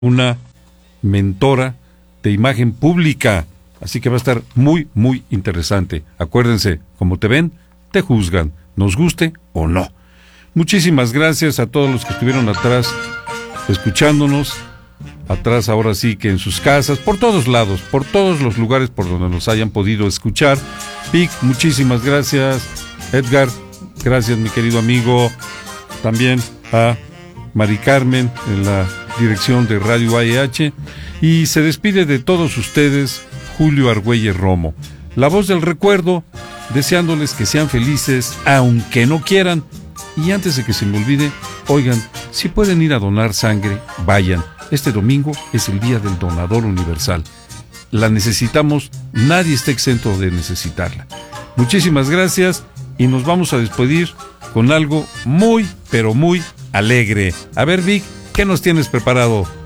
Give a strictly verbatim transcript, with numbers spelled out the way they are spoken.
una mentora de imagen pública, así que va a estar muy, muy interesante. Acuérdense, como te ven, te juzgan, nos guste o no. Muchísimas gracias a todos los que estuvieron atrás escuchándonos, atrás ahora sí que en sus casas, por todos lados, por todos los lugares por donde nos hayan podido escuchar. Vic, muchísimas gracias. Edgar, gracias mi querido amigo. También a Mari Carmen en la dirección de Radio A E H, y se despide de todos ustedes Julio Argüelles Romo, la voz del recuerdo, deseándoles que sean felices aunque no quieran. Y antes de que se me olvide, oigan, si pueden ir a donar sangre, vayan. Este domingo es el Día del Donador Universal. La necesitamos, nadie está exento de necesitarla. Muchísimas gracias y nos vamos a despedir con algo muy, pero muy alegre. A ver, Vic, ¿qué nos tienes preparado?